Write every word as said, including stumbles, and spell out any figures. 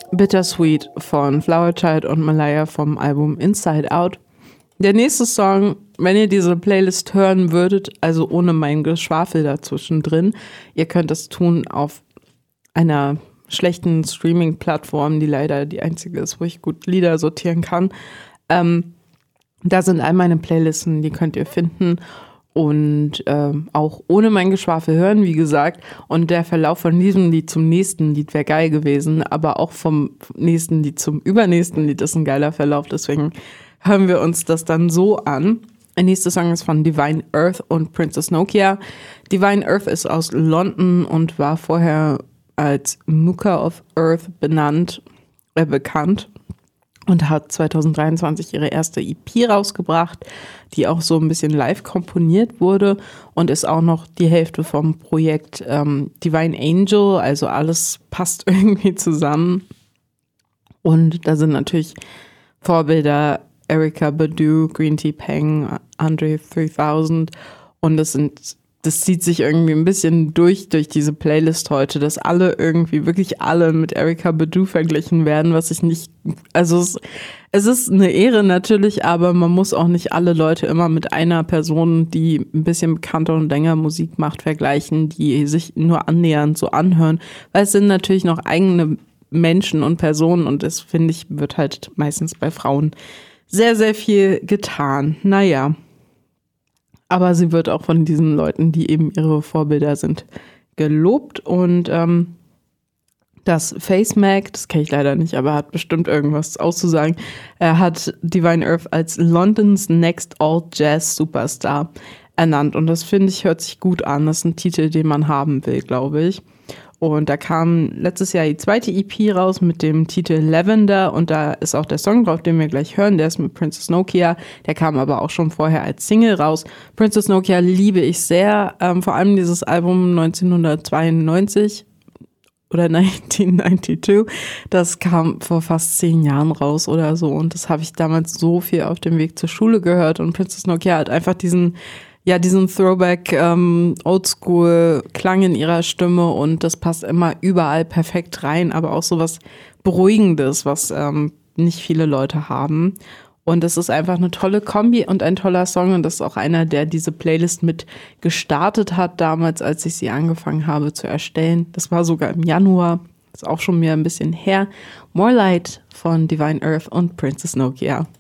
Bittersweet von Flower Child und Malaya vom Album Inside Out. Der nächste Song, wenn ihr diese Playlist hören würdet, also ohne mein Geschwafel dazwischen drin, ihr könnt das tun auf einer schlechten Streaming-Plattform, die leider die einzige ist, wo ich gut Lieder sortieren kann. Ähm, da sind all meine Playlisten, die könnt ihr finden und ähm, auch ohne mein Geschwafel hören, wie gesagt. Und der Verlauf von diesem Lied zum nächsten Lied wäre geil gewesen, aber auch vom nächsten Lied zum übernächsten Lied ist ein geiler Verlauf, deswegen hören wir uns das dann so an. Der nächste Song ist von Divine Earth und Princess Nokia. Divine Earth ist aus London und war vorher als Mooka of Earth benannt, äh, bekannt und hat zwanzig dreiundzwanzig ihre erste E P rausgebracht, die auch so ein bisschen live komponiert wurde und ist auch noch die Hälfte vom Projekt ähm, Divine Angel, also alles passt irgendwie zusammen. Und da sind natürlich Vorbilder Erykah Badu, Green Tea Peng, Andre dreitausend und das sind Das zieht sich irgendwie ein bisschen durch, durch diese Playlist heute, dass alle irgendwie, wirklich alle mit Erykah Badu verglichen werden, was ich nicht, also es, es ist eine Ehre natürlich, aber man muss auch nicht alle Leute immer mit einer Person, die ein bisschen bekannter und länger Musik macht, vergleichen, die sich nur annähernd so anhören, weil es sind natürlich noch eigene Menschen und Personen und das, finde ich, wird halt meistens bei Frauen sehr, sehr viel getan. Naja. Aber sie wird auch von diesen Leuten, die eben ihre Vorbilder sind, gelobt. Und ähm, das Face Mag, das kenne ich leider nicht, aber hat bestimmt irgendwas auszusagen. Er hat Divine Earth als Londons Next All Jazz Superstar ernannt. Und das, finde ich, hört sich gut an. Das ist ein Titel, den man haben will, glaube ich. Und da kam letztes Jahr die zweite E P raus mit dem Titel Lavender und da ist auch der Song drauf, den wir gleich hören, der ist mit Princess Nokia, der kam aber auch schon vorher als Single raus. Princess Nokia liebe ich sehr, ähm, vor allem dieses Album neunzehnhundertzweiundneunzig oder neunzehnhundertzweiundneunzig, das kam vor fast zehn Jahren raus oder so und das habe ich damals so viel auf dem Weg zur Schule gehört und Princess Nokia hat einfach diesen Ja, diesen Throwback, ähm, Oldschool-Klang in ihrer Stimme und das passt immer überall perfekt rein, aber auch so was Beruhigendes, was ähm, nicht viele Leute haben. Und es ist einfach eine tolle Kombi und ein toller Song und das ist auch einer, der diese Playlist mit gestartet hat damals, als ich sie angefangen habe zu erstellen. Das war sogar im Januar, ist auch schon wieder ein bisschen her. More Light von Divine Earth und Princess Nokia.